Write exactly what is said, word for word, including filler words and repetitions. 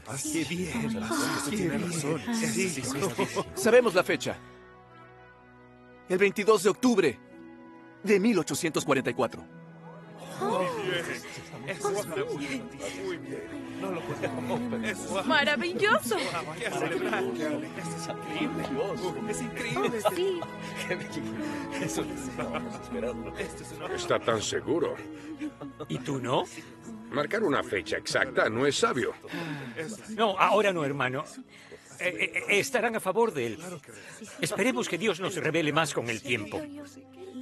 ¡Qué bien! Tiene razón. Sí, sí, sí. Sabemos la fecha. El veintidós de octubre de mil ochocientos cuarenta y cuatro. Eso es una buena noticia. Muy bien. No lo podemos ver. ¡Maravilloso! ¡Qué celebrar! Esto es increíble. Es increíble. Oh, sí. Eso es esperado. Esto es una... Está tan seguro. ¿Y tú no? Marcar una fecha exacta no es sabio. No, ahora no, hermano. Eh, eh, estarán a favor de él. Esperemos que Dios nos revele más con el tiempo.